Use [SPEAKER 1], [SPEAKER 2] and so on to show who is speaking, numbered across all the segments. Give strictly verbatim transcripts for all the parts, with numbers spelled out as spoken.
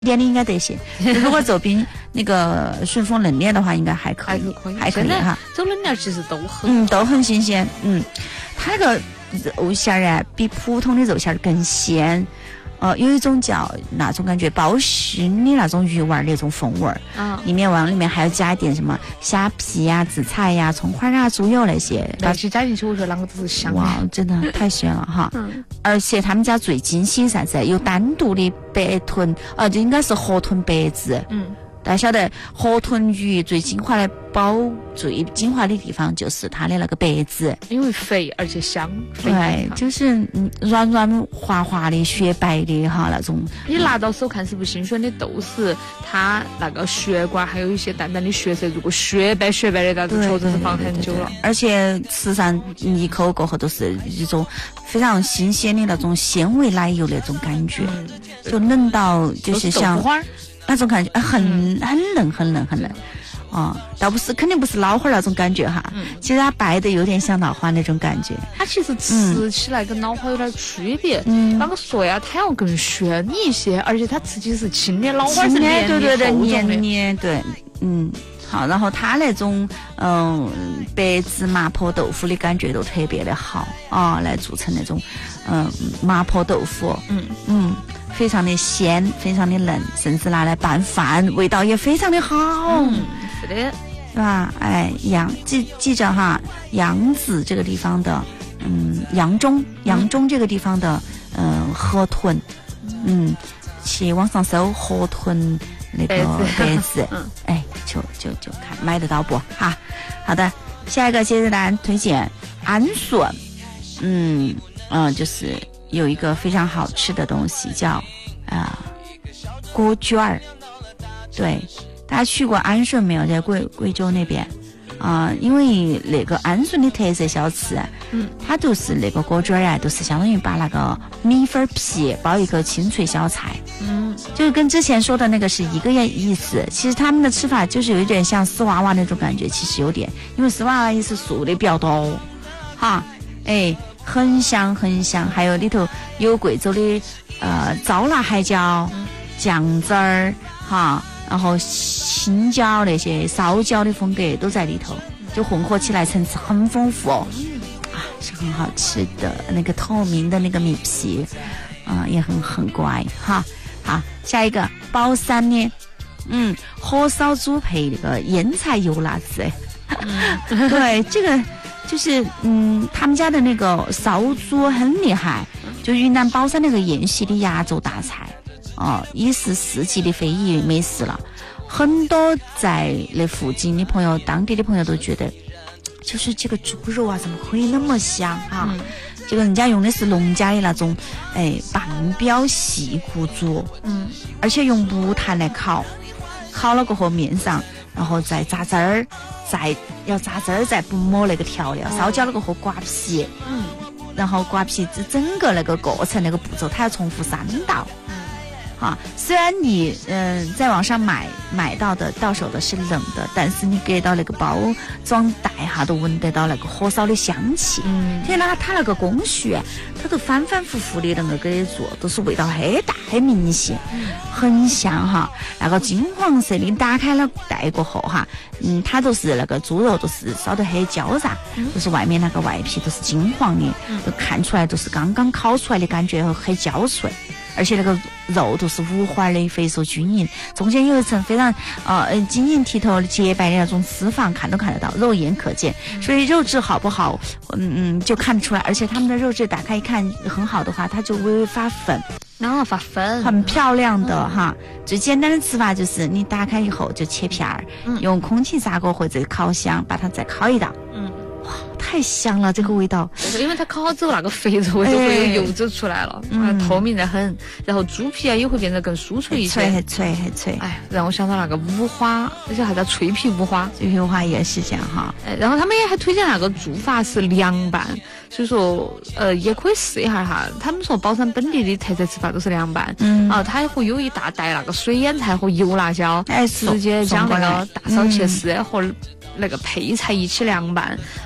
[SPEAKER 1] 店里应该得行。如果走冰那个顺丰冷链的话，应该还可以，
[SPEAKER 2] 可以，
[SPEAKER 1] 还可以哈。
[SPEAKER 2] 走冷链其实都很，
[SPEAKER 1] 嗯，都很新鲜。嗯，它那个肉馅儿啊，比普通的肉馅儿更鲜。呃，有一种叫那种感觉包熏的那种鱼丸那种风味儿，
[SPEAKER 2] 啊，
[SPEAKER 1] 里面往里面还要加一点什么虾皮呀、紫菜呀、葱花啊、猪油那些，
[SPEAKER 2] 把去加进去，我觉得啷个都是香。
[SPEAKER 1] 哇，真的太鲜了哈！
[SPEAKER 2] 嗯，
[SPEAKER 1] 而且他们家最惊喜啥子？有单独的白臀，啊，这应该是河豚白子。
[SPEAKER 2] 嗯。
[SPEAKER 1] 大家晓得河豚鱼最精华的宝最精华的地方就是它的那个白子，
[SPEAKER 2] 因为肥而且香，
[SPEAKER 1] 对，就是嗯软软滑滑的雪白的哈那种。
[SPEAKER 2] 你拿到手看是不是新鲜的豆豉，它那个血管还有一些淡淡的血色，如果雪白雪白的，那就确实是放很久了。
[SPEAKER 1] 而且吃上一口过后都是一种非常新鲜的那种鲜味奶油那种感觉，嗯、就嫩到就是像。那种感觉很很嫩很嫩很嫩啊、哦，倒不是肯定不是老花那种感觉哈，嗯、其实它白的有点像老花那种感觉。
[SPEAKER 2] 它其实吃起来跟老花有点区别，嗯，啷个说呀？它要更鲜一些，而且它吃起是轻的，老花是黏的、
[SPEAKER 1] 对对对，
[SPEAKER 2] 黏
[SPEAKER 1] 黏对，嗯。好，然后它那种嗯白芝麻婆豆腐的感觉都特别的好啊，来做成那种嗯麻婆豆腐，嗯嗯，非常的鲜，非常的嫩，甚至拿来拌饭，味道也非常的好。
[SPEAKER 2] 嗯，是的，
[SPEAKER 1] 是吧？哎，扬记记着哈，扬子这个地方的，嗯，扬中扬中这个地方的，嗯，河豚，嗯，去网上搜河豚。那个白子，嗯，哎，就就就看买得到不哈？好的，下一个接着来推荐安顺，嗯嗯，就是有一个非常好吃的东西叫啊、呃、锅卷儿，对，大家去过安顺没有？在贵贵州那边啊、呃，因为那个安顺的特色小吃，嗯，它都是那个锅卷儿啊，都是相当于把那个米粉皮包一个清脆小菜，嗯。就是跟之前说的那个是一个意思，其实他们的吃法就是有一点像丝娃娃那种感觉，其实有点，因为丝娃娃也是素的比较多，哈，哎，很香很香，还有里头有贵州的呃糟辣海椒、酱汁儿，哈，然后青椒那些烧椒的风格都在里头，就混合起来层次很丰富，啊，是很好吃的，那个透明的那个米皮，啊、呃，也很很乖哈。好，下一个宝山的，嗯，火烧猪配那个腌菜油辣子，嗯、对，这个就是嗯，他们家的那个烧猪很厉害，就云南宝山那个宴席的压轴大菜，哦，也是世纪的非遗美食了。很多在那附近的朋友、当地的朋友都觉得，就是这个猪肉啊，怎么可以那么香啊？嗯，这个人家用的是农家的那种，哎，半标细骨猪，嗯，而且用木炭来烤，烤了过后面上，然后再榨汁儿，再要榨汁儿，再不抹那个调料，烧焦了过后刮皮，嗯，然后刮皮这整个那个过程那个步骤，它要重复三道。啊，虽然你嗯、呃、在网上买买到的到手的是冷的，但是你给到那个包装袋哈，都闻得到那个火烧的香气。嗯，天哪，它那个工序，它都反反复复的那个给做，都是味道很大很明显，很香哈。那个金黄色的，你打开了袋过后哈，嗯，它都是那个猪肉都是烧得很焦炸，都是外面那个外皮都是金黄的，都看出来都是刚刚烤出来的感觉很焦脆。而且那个肉都是五花的，肥瘦均匀，中间有一层非常呃晶莹剔透的洁白的那种脂肪，看都看得到，肉眼可见。所以肉质好不好，嗯嗯就看得出来。而且他们的肉质打开一看很好的话，它就微微发粉，
[SPEAKER 2] 然后发粉，
[SPEAKER 1] 很漂亮的、嗯、哈。最简单的吃法就是你打开以后就切片儿、嗯，用空气炸锅或者烤箱把它再烤一道。嗯。太香了，这个味道，
[SPEAKER 2] 因为它烤好之后那个肥肉就会有油脂出来了，嗯，透明得很，然后猪皮啊也会变得更酥脆一些，
[SPEAKER 1] 脆很脆很脆。
[SPEAKER 2] 哎，让我想到那个五花，而且还叫脆皮五花，
[SPEAKER 1] 脆皮五花也是这样哈。
[SPEAKER 2] 哎，然后他们也还推荐那个做法是凉拌，所以说呃也可以试一下哈。他们说宝山本地的特色吃法都是凉拌，嗯，啊，它会有一大袋那个水腌菜和油辣椒，哎，直接将那个大烧切丝和那个配菜一起凉拌，好，肉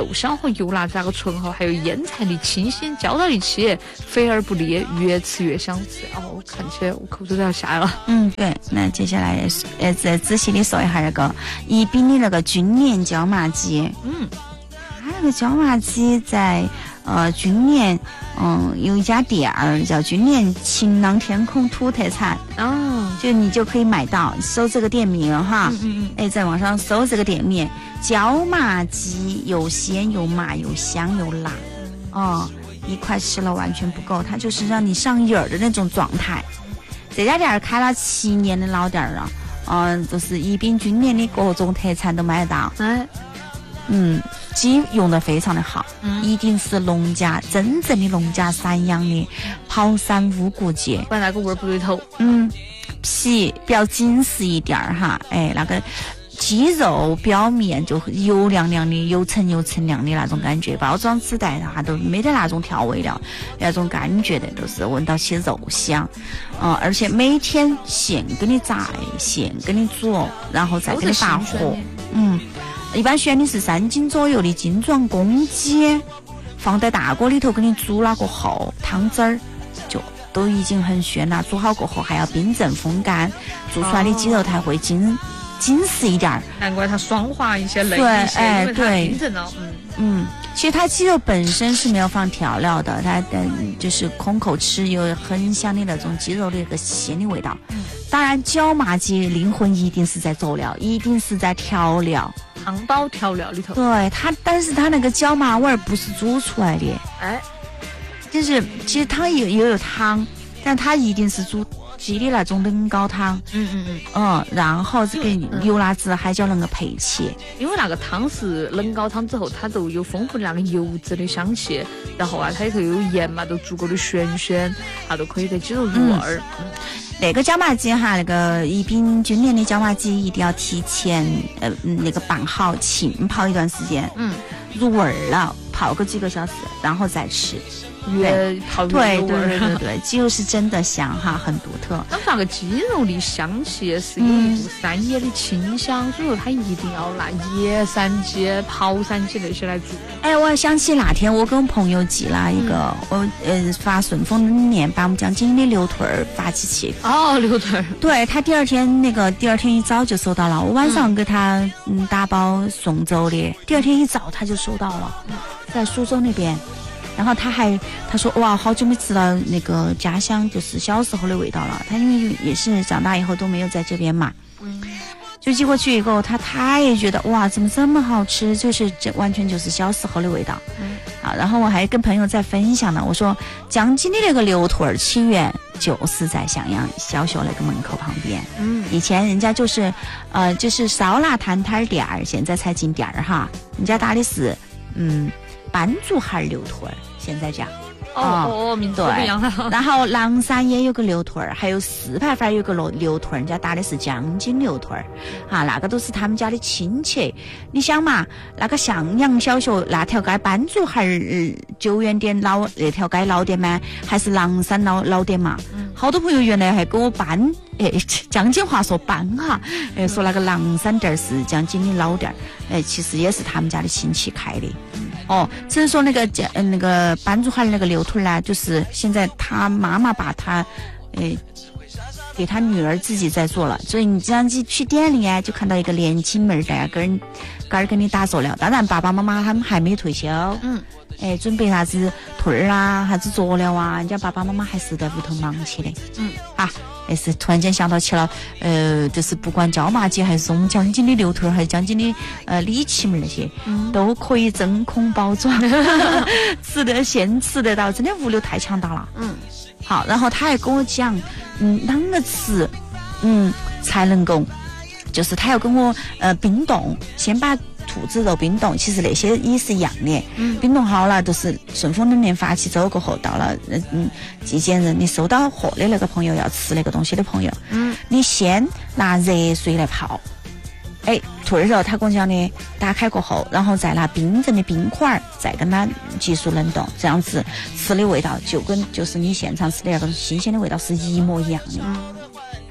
[SPEAKER 2] 豆香和油辣子那个醇厚，还有腌菜的清新浇到一起，肥而不腻，越吃越想吃。哦，我看起来我口水都要下来了。
[SPEAKER 1] 嗯，对。那接下来呃再仔细的说一下那个宜宾的那个军联椒麻鸡。
[SPEAKER 2] 嗯，
[SPEAKER 1] 它那个椒麻鸡在呃军联，嗯、呃、有一家店儿叫军联晴朗天空土特产。
[SPEAKER 2] 哦，
[SPEAKER 1] 就你就可以买到，搜这个店名哈，
[SPEAKER 2] 嗯嗯嗯，
[SPEAKER 1] 哎，在网上搜这个店名，椒麻鸡又鲜又麻又香又辣，哦，一块吃了完全不够，它就是让你上瘾儿的那种状态。这家店开了七年的老店了，嗯，就是宜宾军联的各种特产都买得到，
[SPEAKER 2] 哎，
[SPEAKER 1] 嗯，鸡用的非常的好，
[SPEAKER 2] 嗯，
[SPEAKER 1] 一定是农家真正的农家散养的跑山乌骨鸡，
[SPEAKER 2] 不然那个味儿不对头。
[SPEAKER 1] 嗯。皮比较紧实一点儿哈，哎，那个鸡肉表面就油亮亮的、油沉油沉亮的那种感觉，包装纸袋它都没得那种调味料，那种感觉的都是闻到起肉香，嗯、呃，而且每天现给你宰，现给你煮，然后再给你拔火，嗯，一般选的是三斤左右的精壮公鸡，放在大锅里头给你煮了过后，汤汁儿就。都已经很鲜了，煮好过后还要冰镇风干，做出来的鸡肉才会紧紧实一点儿。
[SPEAKER 2] 难怪它爽滑一些、嫩一些，
[SPEAKER 1] 哎，
[SPEAKER 2] 因为它冰镇了。嗯
[SPEAKER 1] 嗯，其实它鸡肉本身是没有放调料的，它的就是空口吃有很香的那种鸡肉的一个鲜的味道。
[SPEAKER 2] 嗯，
[SPEAKER 1] 当然椒麻鸡灵魂一定是在佐料，一定是在调料。
[SPEAKER 2] 汤包调料里头。
[SPEAKER 1] 对它，但是它那个椒麻味儿不是煮出来的。
[SPEAKER 2] 哎。
[SPEAKER 1] 就是其实它也也有汤，但它一定是煮鸡的那种冷高汤，
[SPEAKER 2] 嗯嗯嗯，
[SPEAKER 1] 嗯，然后这个油辣子海椒能够配起，
[SPEAKER 2] 因为那个汤是冷高汤之后，它都有丰富的那个油脂的香气，然后啊，它里头有盐嘛，都足够的咸鲜，它都可以给鸡肉入味儿。嗯嗯，
[SPEAKER 1] 那个椒麻鸡哈，那个宜宾军联的椒麻鸡一定要提前呃那个拌好，浸泡一段时间，嗯，入味儿了，泡个几个小时，然后再吃。
[SPEAKER 2] 越泡越
[SPEAKER 1] 对对对对对，鸡肉是真的香哈，很独特。
[SPEAKER 2] 咱们那个鸡肉的香气是有一股山野的清香，嗯、所以说它一定要拿野山鸡、跑山鸡那些来煮。
[SPEAKER 1] 哎，我想起那天我跟朋友寄了一个，嗯、我呃发顺丰冷链把我们江津的牛腿儿发起去。
[SPEAKER 2] 哦，牛腿儿。对
[SPEAKER 1] 他第二天那个第二天一早就收到了，我晚上给他嗯打包送走的，第二天一早他就收到了，在苏州那边。然后他还他说哇，好久没吃到那个家乡就是小时候的味道了。他因为也是长大以后都没有在这边嘛，嗯，就寄过去以后，他他也觉得哇，怎么这么好吃？就是这完全就是小时候的味道。嗯，啊，然后我还跟朋友在分享呢，我说江津的那个牛腿儿起源就是在襄阳小学那个门口旁边。嗯，以前人家就是呃就是烧腊摊摊店儿，现在才进店儿哈，人家打的是嗯。斑竹孩牛腿儿，现在讲
[SPEAKER 2] 哦哦，名字不一样了。
[SPEAKER 1] 然后狼山也有个牛腿儿，还有四排坊有个牛牛腿儿，人家打的是江津牛腿儿，啊，那个都是他们家的亲戚。你想嘛，那个向阳小学那条街斑竹孩九元店老那条街老店吗？还是狼山老老店嘛？嗯、好多朋友原来还跟我搬，哎，江津话说搬哈，哎，说那个狼山店是江津的老店，哎，其实也是他们家的亲戚开的。哦，只是说那个嗯那个班主孩那个牛腿呢，就是现在他妈妈把他，诶、呃，给他女儿自己在做了，所以你这样子去店里啊，就看到一个年轻妹在跟人跟人跟你打塑料。当然爸爸妈妈他们还没退休，嗯，哎，准备啥子腿儿啊，啥子佐料啊，人家爸爸妈妈还是在屋头忙起的，嗯啊。也是突然间想到起了，呃，就是不管椒麻鸡还是我们江津的牛腿，还是江津的呃里脊门那些，嗯、都可以真空包装，吃得现吃得到，真的物流太强大了。嗯，好，然后他还跟我讲，嗯，啷个吃，嗯，才能够，就是他要跟我呃冰冻，先把兔子肉冰冻，其实那些也是一样的。嗯，冰冻好了，都是顺丰冷链发起走过后，到了嗯寄件人，你收到货的那个朋友要吃那个东西的朋友，嗯，你先拿热水来泡，哎，兔肉他跟我讲的，打开过后，然后再拿冰镇的冰块再跟它急速冷冻，这样子吃的味道就跟就是你现场吃的那个新鲜的味道是一模一样的。嗯，他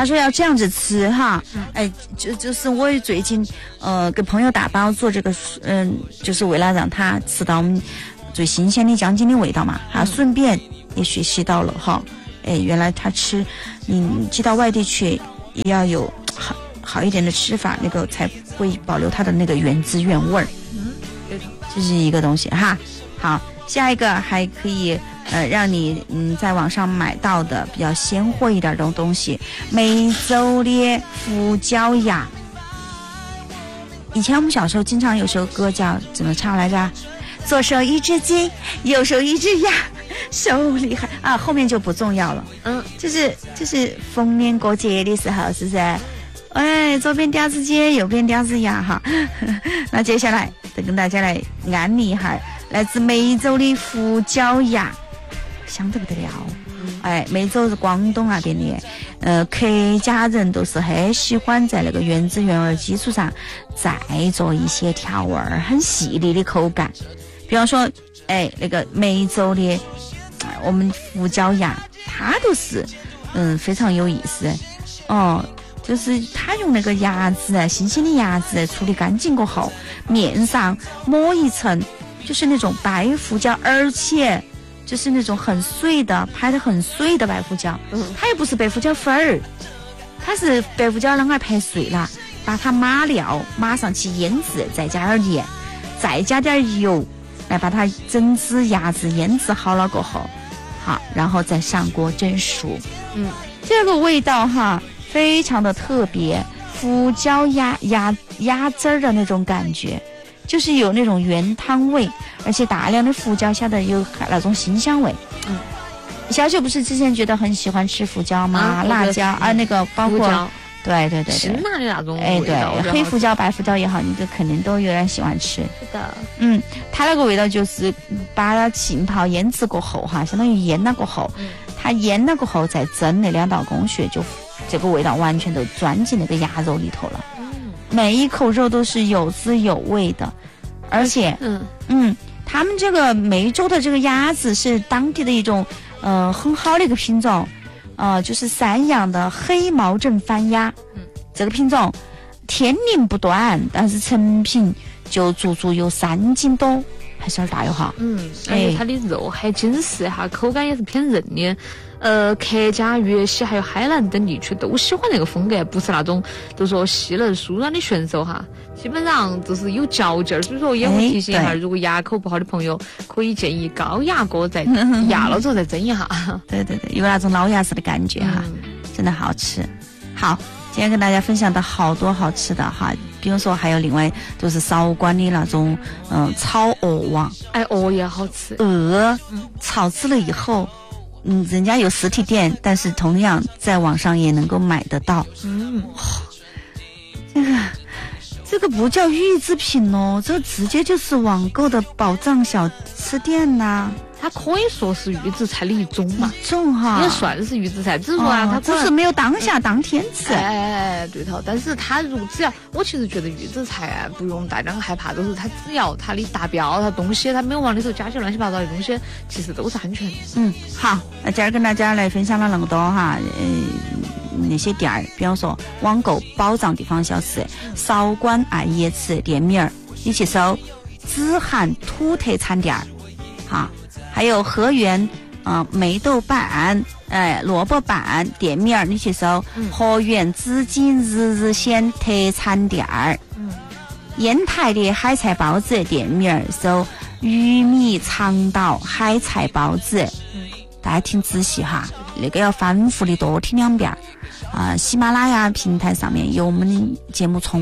[SPEAKER 1] 他说要这样子吃哈，哎，就就是我最近呃给朋友打包做这个，嗯、呃，就是为了让他吃到我们最新鲜的江津的味道嘛，啊，顺便也学习到了哈，哎，原来他吃，你寄到外地去也要有好好一点的吃法，那个才会保留它的那个原汁原味儿。
[SPEAKER 2] 嗯，对的，
[SPEAKER 1] 这是一个东西哈。好，下一个还可以呃让你嗯在网上买到的比较鲜活一点的东西，梅州的胡椒鸭。以前我们小时候经常有首歌叫怎么唱来着？左手一只鸡，右手一只鸭，手里还啊，后面就不重要了。嗯，就是就是逢年过节的时候，是不是？哎，左边叼只鸡，右边叼只鸭哈。那接下来再跟大家来安利一下来自梅州的胡椒鸭，香得不得了。哎，梅州是广东那边的，呃，客家人都是很喜欢在那个原汁原味基础上再做一些调味儿，很细腻的口感。比方说，哎，那个梅州的我们胡椒鸭，它都是嗯非常有意思哦。就是它用那个鸭子，新鲜的鸭子处理干净过后，面上抹一层就是那种白胡椒，而且就是那种很碎的，拍得很碎的白胡椒。嗯，它又不是白胡椒粉儿，它是白胡椒啷个拍碎了，把它码料码上去腌制，再加点盐，再加点油，来把它整只鸭子腌制好了过后，好，然后再上锅蒸熟。嗯，这个味道哈非常的特别，胡椒鸭鸭鸭汁儿的那种感觉，就是有那种原汤味，而且大量的胡椒下的有那种辛香味。嗯，小九不是之前觉得很喜欢吃胡椒吗？啊、辣椒啊，那个包括对对对对，
[SPEAKER 2] 辛辣的那种
[SPEAKER 1] 哎对，黑胡椒、白胡椒也好，你就肯定都有点喜欢吃。
[SPEAKER 2] 是的，
[SPEAKER 1] 嗯，它那个味道就是把浸泡腌制过后哈，相当于腌了过后，嗯、它腌了过后再蒸那两道工序就。这个味道完全都钻进那个鸭肉里头了，嗯，每一口肉都是有滋有味的，而且，嗯嗯，他们这个梅州的这个鸭子是当地的一种，呃，很好的一个品种，呃，就是散养的黑毛正番鸭，嗯，这个品种天龄不断，但是成品就足足有三斤多，还是有点大哟哈，
[SPEAKER 2] 嗯，而且它的肉还紧实哈，口感也是偏韧的。呃，客家、粤西还有海南等地区都喜欢那个风格，不是那种就说细嫩酥软的选手哈，基本上就是有嚼劲儿。所以说也会提醒一下，如果牙口不好的朋友，可以建议高压锅再压了之后再蒸一下。
[SPEAKER 1] 对对对，有那种老鸭子的感觉哈，嗯、真的好吃。好，今天跟大家分享的好多好吃的哈，比如说还有另外就是韶关的那种嗯、呃、炒鹅王，
[SPEAKER 2] 哎，鹅也好吃，
[SPEAKER 1] 鹅炒制了以后。嗯，人家有实体店，但是同样在网上也能够买得到。嗯，哦、这个这个不叫预制品哦，这直接就是网购的宝藏小吃店呐、啊。
[SPEAKER 2] 它可以说是预制菜的一种嘛，
[SPEAKER 1] 一种哈，
[SPEAKER 2] 也算是预制菜，只是说啊，它
[SPEAKER 1] 只是没有当下、嗯、当天吃。
[SPEAKER 2] 哎，对头。但是它如只要，我其实觉得预制菜啊，不用大家害怕，都是它只要它的达标，它东西它没有往里头加些乱七八糟的东西，其实都是安全的。
[SPEAKER 1] 嗯，好，那今儿跟大家来分享了那么多哈，呃，那些店儿，比方说网购宝藏地方小吃，韶关爱椰子店名儿，你去搜紫涵土特产店儿，哈。还有河源啊、呃、梅豆瓣哎萝卜瓣店面儿，你去搜、嗯、河源紫金日日鲜特产店儿。嗯，烟台的海菜包子店面儿搜鱼米长岛海菜包子。嗯，大家听仔细哈，那个要反复的多听两遍啊、呃。喜马拉雅平台上面有我们的节目重